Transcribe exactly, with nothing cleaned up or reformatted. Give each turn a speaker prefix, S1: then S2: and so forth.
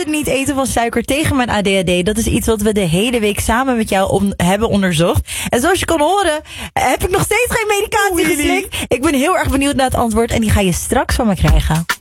S1: het niet eten van suiker tegen mijn A D H D. Dat is iets wat we de hele week samen met jou on- hebben onderzocht. En zoals je kan horen, heb ik nog steeds geen medicatie geslikt. Ik ben heel erg benieuwd naar het antwoord en die ga je straks van me krijgen.